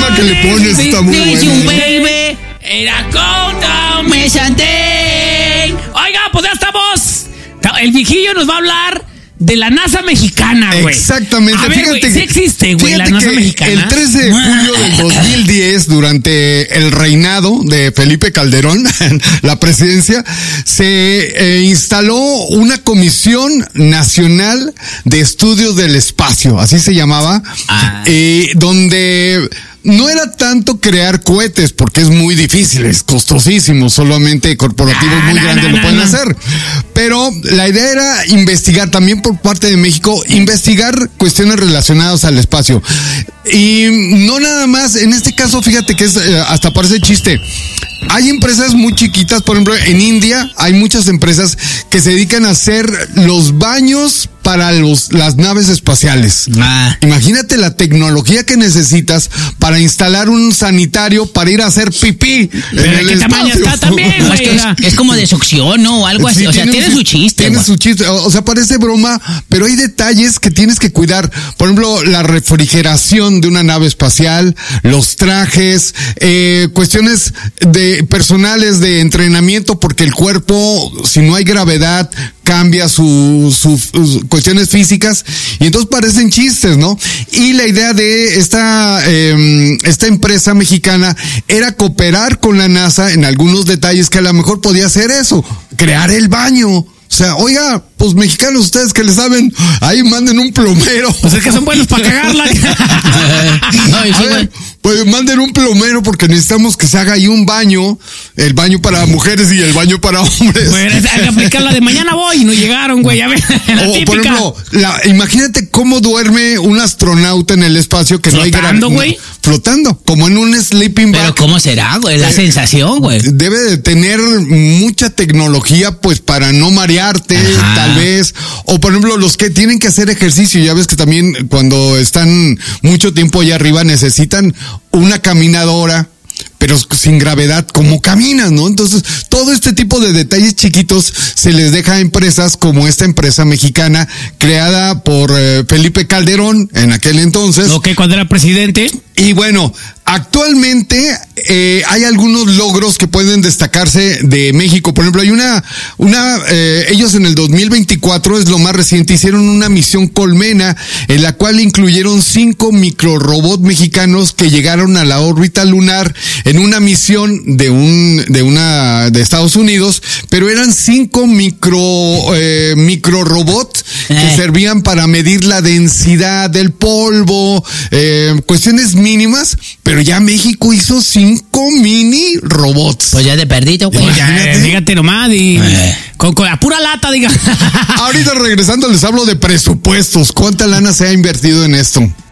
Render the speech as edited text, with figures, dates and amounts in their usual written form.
rima que le pones está muy buena. Baby, era con me chanté. Oiga, pues ya estamos. El viejillo nos va a hablar de la NASA mexicana, güey. Exactamente. A ver, fíjate güey, que sí existe, güey, la NASA mexicana. El 13 de julio del 2010, durante el reinado de Felipe Calderón, la presidencia, se instaló una Comisión Nacional de Estudios del Espacio, así se llamaba, donde no era tanto crear cohetes, porque es muy difícil, es costosísimo, solamente corporativos muy grandes lo pueden hacer. Pero la idea era investigar, también por parte de México, investigar cuestiones relacionadas al espacio. Y no nada más, en este caso, fíjate que es, hasta parece chiste. Hay empresas muy chiquitas, por ejemplo, en India hay muchas empresas que se dedican a hacer los baños para las naves espaciales. Imagínate la tecnología que necesitas para instalar un sanitario para ir a hacer pipí. ¿Pero qué tamaño está también, güey? Es como de succión, ¿no? O algo así. Sí, o sea, tiene su chiste. Tiene su chiste. O sea, parece broma, pero hay detalles que tienes que cuidar. Por ejemplo, la refrigeración de una nave espacial, los trajes, cuestiones personales de entrenamiento, porque el cuerpo, si no hay gravedad, cambia sus cuestiones físicas, y entonces parecen chistes, ¿no? Y la idea de esta empresa mexicana era cooperar con la NASA en algunos detalles que a lo mejor podía hacer eso, crear el baño. O sea, oiga, pues mexicanos, ustedes que le saben, ahí manden un plomero. Pues es que son buenos para cagarla. Pues manden un plomero porque necesitamos que se haga ahí un baño, el baño para mujeres y el baño para hombres. Bueno, hay que aplicar la de mañana voy y no llegaron, güey, a ver, la típica. Por ejemplo, imagínate cómo duerme un astronauta en el espacio que flotando, no hay flotando, güey. Flotando, como en un sleeping bag. Pero ¿cómo será, güey? La sensación, güey. Debe de tener mucha tecnología, pues, para no marearte, tal vez. O, por ejemplo, los que tienen que hacer ejercicio, ya ves que también cuando están mucho tiempo allá arriba necesitan una caminadora, pero sin gravedad, como caminan, ¿no? Entonces, todo este tipo de detalles chiquitos se les deja a empresas como esta empresa mexicana, creada por Felipe Calderón en aquel entonces. Ok, cuando era presidente. Y bueno, actualmente hay algunos logros que pueden destacarse de México. Por ejemplo, hay ellos en el 2024, es lo más reciente, hicieron una misión Colmena, en la cual incluyeron 5 microrobots mexicanos que llegaron a la órbita lunar en una misión de Estados Unidos, pero eran 5 microrobots que servían para medir la densidad del polvo, cuestiones mínimas, pero ya México hizo 5 mini robots. Pues ya de perdito, güey. Fíjate nomás, y con la pura lata, diga. Ahorita regresando les hablo de presupuestos. ¿Cuánta lana se ha invertido en esto?